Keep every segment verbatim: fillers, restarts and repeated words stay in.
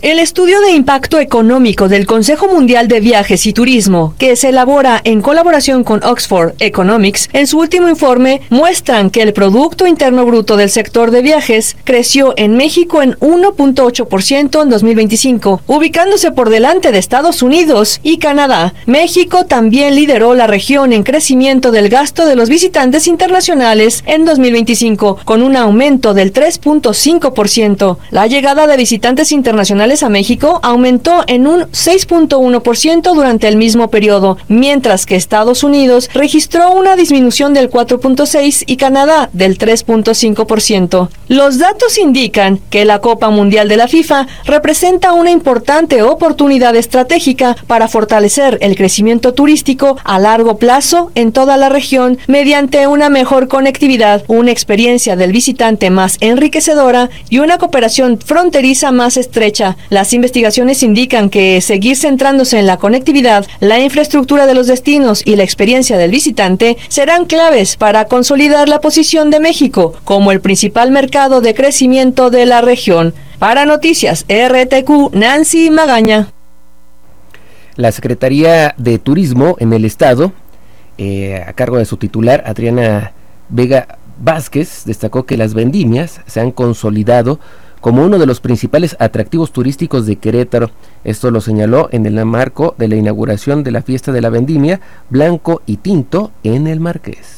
El estudio de impacto económico del Consejo Mundial de Viajes y Turismo, que se elabora en colaboración con Oxford Economics, en su último informe muestran que el Producto Interno Bruto del sector de viajes creció en México en uno punto ocho por ciento en dos mil veinticinco, ubicándose por delante de Estados Unidos y Canadá. México también lideró la región en crecimiento del gasto de los visitantes internacionales en dos mil veinticinco, con un aumento del tres punto cinco por ciento. La llegada de visitantes internacionales a México aumentó en un seis punto uno por ciento durante el mismo periodo, mientras que Estados Unidos registró una disminución del cuatro punto seis por ciento y Canadá del tres punto cinco por ciento. Los datos indican que la Copa Mundial de la FIFA representa una importante oportunidad estratégica para fortalecer el crecimiento turístico a largo plazo en toda la región mediante una mejor conectividad, una experiencia del visitante más enriquecedora y una cooperación fronteriza más estrecha. Las investigaciones indican que seguir centrándose en la conectividad, la infraestructura de los destinos y la experiencia del visitante serán claves para consolidar la posición de México como el principal mercado de crecimiento de la región. Para Noticias R T Q, Nancy Magaña. La Secretaría de Turismo en el Estado, eh, a cargo de su titular, Adriana Vega Vázquez, destacó que las vendimias se han consolidado como uno de los principales atractivos turísticos de Querétaro. Esto lo señaló en el marco de la inauguración de la fiesta de la vendimia Blanco y Tinto en el Marqués.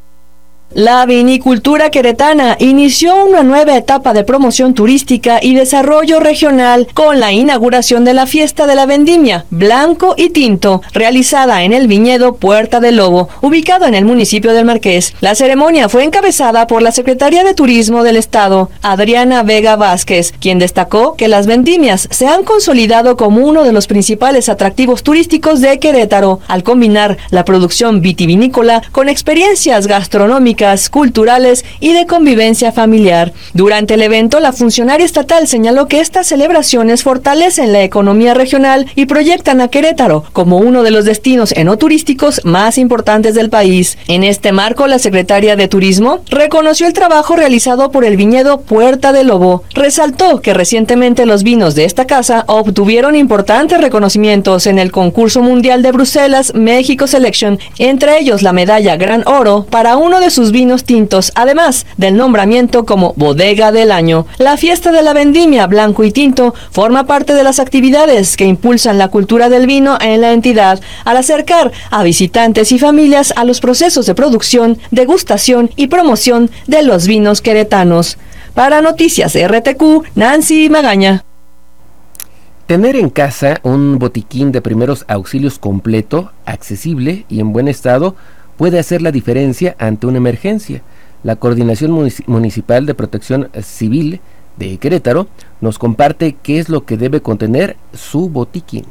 La vinicultura queretana inició una nueva etapa de promoción turística y desarrollo regional con la inauguración de la fiesta de la vendimia Blanco y Tinto, realizada en el viñedo Puerta del Lobo, ubicado en el municipio del Marqués. La ceremonia fue encabezada por la Secretaría de Turismo del Estado, Adriana Vega Vázquez, quien destacó que las vendimias se han consolidado como uno de los principales atractivos turísticos de Querétaro, al combinar la producción vitivinícola con experiencias gastronómicas, culturales y de convivencia familiar. Durante el evento, la funcionaria estatal señaló que estas celebraciones fortalecen la economía regional y proyectan a Querétaro como uno de los destinos enoturísticos más importantes del país. En este marco, la secretaria de Turismo reconoció el trabajo realizado por el viñedo Puerta del Lobo. Resaltó que recientemente los vinos de esta casa obtuvieron importantes reconocimientos en el concurso mundial de Bruselas México Selection, entre ellos la medalla Gran Oro para uno de sus vinos tintos, además del nombramiento como Bodega del Año. La fiesta de la vendimia Blanco y Tinto forma parte de las actividades que impulsan la cultura del vino en la entidad, al acercar a visitantes y familias a los procesos de producción, degustación y promoción de los vinos queretanos. Para Noticias R T Q, Nancy Magaña. Tener en casa un botiquín de primeros auxilios completo, accesible y en buen estado puede hacer la diferencia ante una emergencia. La Coordinación Municipal de Protección Civil de Querétaro nos comparte qué es lo que debe contener su botiquín.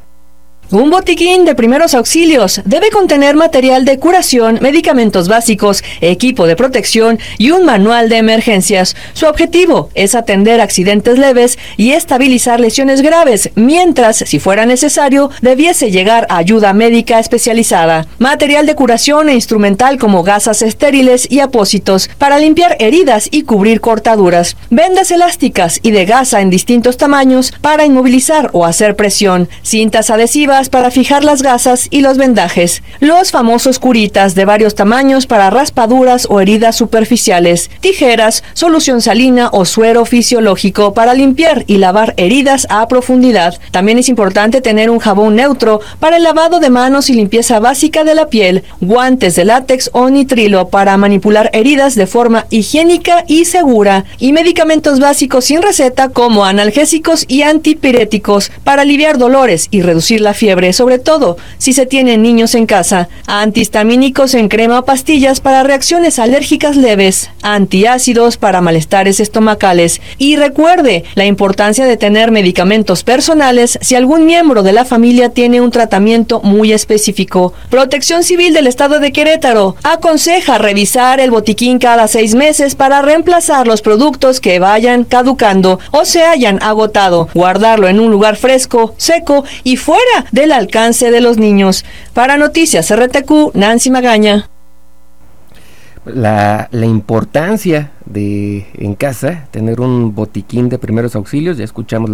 Un botiquín de primeros auxilios debe contener material de curación, medicamentos básicos, equipo de protección y un manual de emergencias. Su objetivo es atender accidentes leves y estabilizar lesiones graves, mientras, si fuera necesario, debiese llegar a ayuda médica especializada. Material de curación e instrumental como gasas estériles y apósitos para limpiar heridas y cubrir cortaduras. Vendas elásticas y de gasa en distintos tamaños para inmovilizar o hacer presión. Cintas adhesivas para fijar las gasas y los vendajes. Los famosos curitas de varios tamaños para raspaduras o heridas superficiales. Tijeras, solución salina o suero fisiológico para limpiar y lavar heridas a profundidad. También es importante tener un jabón neutro para el lavado de manos y limpieza básica de la piel. Guantes de látex o nitrilo para manipular heridas de forma higiénica y segura. Y medicamentos básicos sin receta como analgésicos y antipiréticos para aliviar dolores y reducir la fiebre. Fiebre, sobre todo si se tienen niños en casa, antihistamínicos en crema o pastillas para reacciones alérgicas leves, antiácidos para malestares estomacales. Y recuerde la importancia de tener medicamentos personales si algún miembro de la familia tiene un tratamiento muy específico. Protección Civil del Estado de Querétaro aconseja revisar el botiquín cada seis meses para reemplazar los productos que vayan caducando o se hayan agotado, guardarlo en un lugar fresco, seco y fuera del alcance de los niños. Para Noticias R T Q, Nancy Magaña. La, la importancia de en casa tener un botiquín de primeros auxilios, ya escuchamos